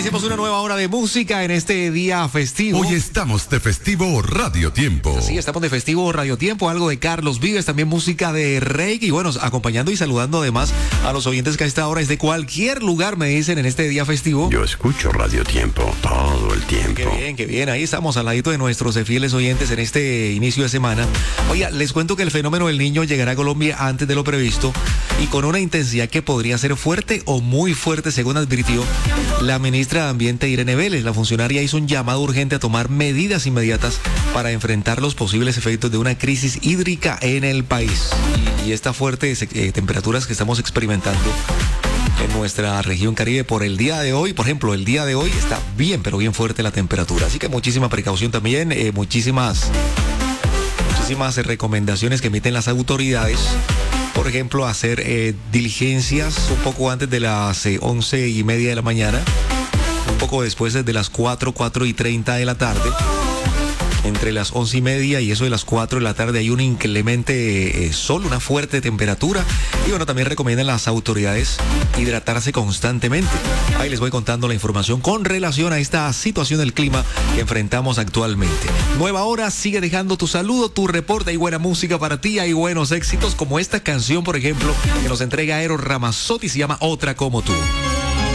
iniciamos una nueva hora de música en este día festivo. Hoy estamos de festivo Radio Tiempo. Sí, estamos de festivo Radio Tiempo, algo de Carlos Vives, también música de reggae y bueno, acompañando y saludando además a los oyentes que a esta hora es de cualquier lugar me dicen en este día festivo. Yo escucho Radio Tiempo todo el tiempo. Qué bien, ahí estamos al ladito de nuestros fieles oyentes en este inicio de semana. Oiga, les cuento que el fenómeno del Niño llegará a Colombia antes de lo previsto y con una intensidad que podría ser fuerte o muy fuerte, según advirtió la ministra de Ambiente Irene Vélez. La funcionaria hizo un llamado urgente a tomar medidas inmediatas para enfrentar los posibles efectos de una crisis hídrica en el país. Y estas fuertes temperaturas que estamos experimentando en nuestra región Caribe por el día de hoy, por ejemplo, el día de hoy está bien, pero bien fuerte la temperatura. Así que muchísima precaución también, muchísimas recomendaciones que emiten las autoridades. Por ejemplo, hacer diligencias un poco antes de las 11:30 de la mañana, un poco después de las 4:30 de la tarde. Entre las 11:30 y eso de las 4 de la tarde hay un inclemente sol, una fuerte temperatura. Y bueno, también recomiendan las autoridades hidratarse constantemente. Ahí les voy contando la información con relación a esta situación del clima que enfrentamos actualmente. Nueva hora, sigue dejando tu saludo, tu reporte. Hay buena música para ti, hay buenos éxitos como esta canción, por ejemplo, que nos entrega Eros Ramazzotti, se llama Otra Como Tú.